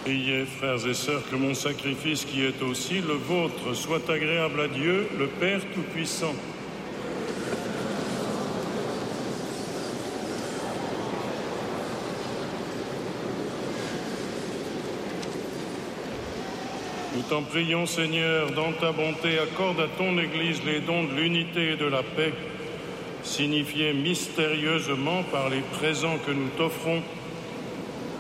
Priez, frères et sœurs, que mon sacrifice qui est aussi le vôtre soit agréable à Dieu, le Père Tout-Puissant. Nous t'en prions, Seigneur, dans ta bonté, accorde à ton Église les dons de l'unité et de la paix, signifiés mystérieusement par les présents que nous t'offrons